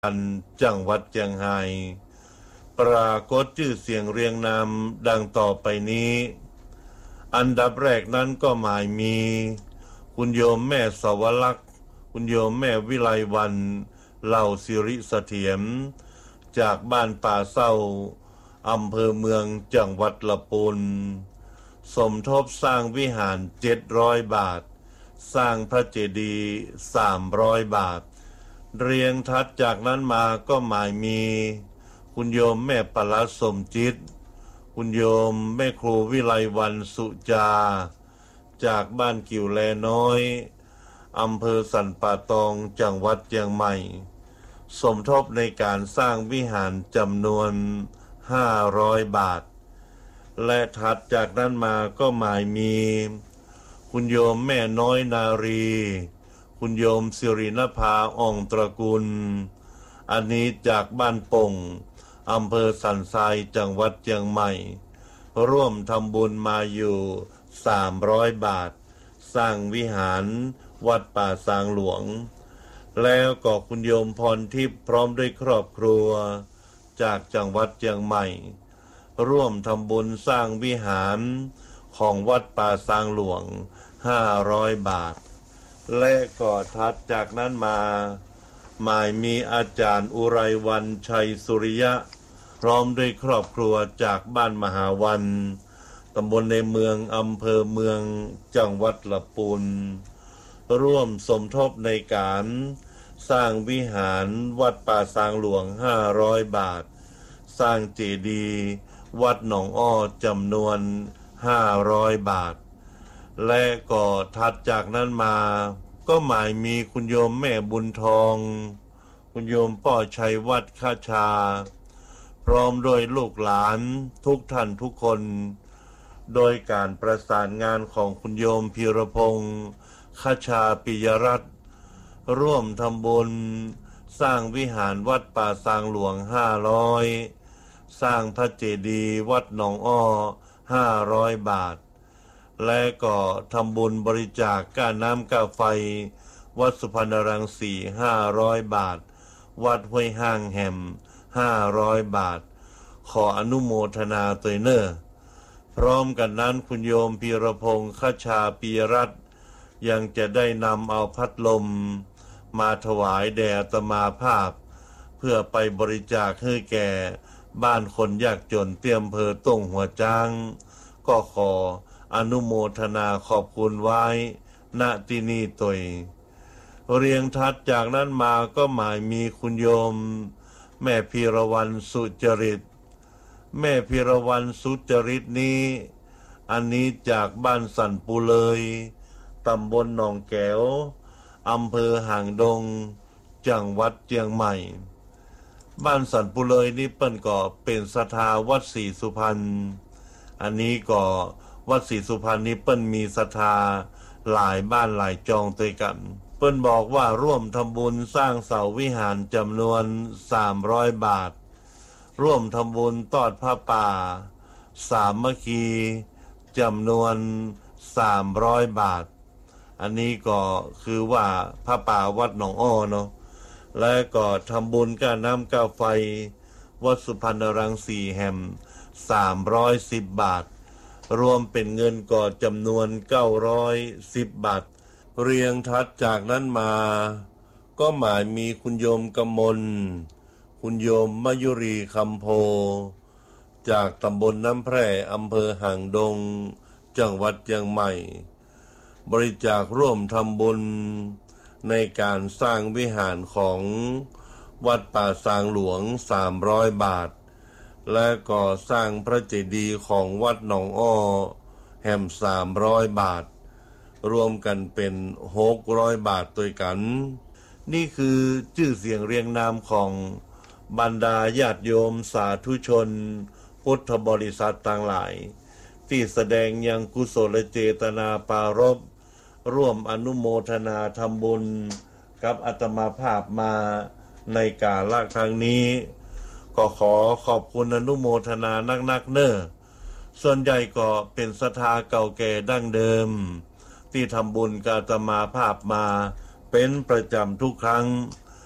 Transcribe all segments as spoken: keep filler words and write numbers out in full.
จังหวัดเชียงรายปรากฏชื่อเสียงเรียงนามดังต่อไปนี้อันดับแรกนั้นก็หมายมีคุณโยมแม่สวรักษ์คุณโยมแม่วิไลวันเหล่าสิริเสถียรจากบ้านป่าเศร้าอำเภอเมืองจังหวัดลำพูนสมทบสร้างวิหารเจ็ดร้อยบาทสร้างพระเจดีย์สามร้อยบาทเรียงทัดจากนั้นมาก็หมายมีคุณโยมแม่ปลัดสมจิตคุณโยมแม่ครูวิไลวันสุจาจากบ้านกิ่วแลน้อยอำเภอสันป่าตองจังหวัดเชียงใหม่สมทบในการสร้างวิหารจำนวนห้าร้อยบาทและถัดจากนั้นมาก็หมายมีคุณโยมแม่น้อยนารีคุณโยมสิรินภาอ่องตระกูลอันนี้จากบ้านป่งอำเภอสันทรายจังหวัดเชียงใหม่ร่วมทำบุญมาอยู่สามร้อยบาทสร้างวิหารวัดป่าซางหลวงแล้วก็คุณโยมพรทิพย์พร้อมด้วยครอบครัวจากจังหวัดเชียงใหม่ร่วมทำบุญสร้างวิหารของวัดป่าซางหลวงห้าร้อยบาทและก็ถัดจากนั้นมาหมายมีอาจารย์อุไรวันชัยสุริยะพร้อมด้วยครอบครัวจากบ้านมหาวันตำบลในเมืองอำเภอเมืองจังหวัดลำพูนร่วมสมทบในการสร้างวิหารวัดป่าซางหลวงห้าร้อยบาทสร้างเจดีย์วัดหนองอ้อจำนวนห้าร้อยบาทและก็ถัดจากนั้นมาก็หมายมีคุณโยมแม่บุญทองคุณโยมพ่อชัยวัดข้าชาพร้อมโดยลูกหลานทุกท่านทุกคนโดยการประสานงานของคุณโยมพีรพงษ์ข้าชาปิยรัตน์ร่วมทำบุญสร้างวิหารวัดป่าซางหลวงห้าร้อยสร้างพระเจดีย์วัดหนองอ้อห้าร้อยบาทและก็ทำบุญบริจาคค่าน้ำค่าไฟวัดสุพรรณรังสีห้าร้อยบาทวัดห้วยห้างแหมห้าร้อยบาทขออนุโมทนาตัวเนอร์พร้อมกันนั้นคุณโยมพีรพงษ์ข้าชาปียรัตน์ยังจะได้นำเอาพัดลมมาถวายแด่อาตมาภาพเพื่อไปบริจาคให้แก่บ้านคนยากจนเตรียมอำเภอต้งหัวจ้างก็ขออนุโมทนาขอบคุณไว้ณที่นี่ตยเรียงทัดจากนั้นมาก็หมายมีคุณโยมแม่พีรวรรณสุจริตแม่พีรวรรณสุจริตนี้อันนี้จากบ้านสันปูเลยตำบลหนองแก้วอำเภอหางดงจังหวัดเชียงใหม่บ้านสันปูเลยนี่เปิ้นก็เป็นศรัทธาวัดศรีสุพรรณอันนี้ก็วัดศรีสุพรรณนี้เปิ้นมีศรัทธาหลายบ้านหลายจองด้วยกันเปิ้นบอกว่าร่วมทำบุญสร้างเสาวิหารจำนวนสามร้อยบาทร่วมทำบุญทอดผ้าป่าสามัคคีจำนวนสามร้อยบาทอันนี้ก็คือว่าผ้าป่าวัดหนองอ้อเนาะและก็ทำบุญก้าน้ำก้าไฟวัดสุพรรณรังสีแห่มสามร้อยสิบบาทรวมเป็นเงินก็จำนวนเก้าร้อยสิบบาทเรียงทัดจากนั้นมาก็หมายมีคุณโยมกมลคุณโยมมยุรีคำโพจากตำบลน้ำแพร่อำเภอหางดงจังหวัดเชียงใหม่บริจาคร่วมทำบุญในการสร้างวิหารของวัดป่าซางหลวงสามร้อยบาทและก่อสร้างพระเจดีย์ของวัดหนองอ้อแห่มสามร้อยบาทรวมกันเป็นหกร้อยบาทด้วยกันนี่คือชื่อเสียงเรียงนามของบรรดาญาติโยมสาธุชนพุทธบริษัทต่างหลายที่แสดงยังกุศลเจตนาปารภร่วมอนุโมทนาทำบุญกับอาตมาภาพมาในกาลครั้งนี้ก็ขอขอบคุณอนุโมทนานักๆเน้อส่วนใหญ่ก็เป็นศรัทธาเก่าแก่ดั้งเดิมที่ทำบุญกับอาตมาภาพมาเป็นประจำทุกครั้ง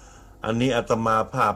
อันนี้อาตมาภาพ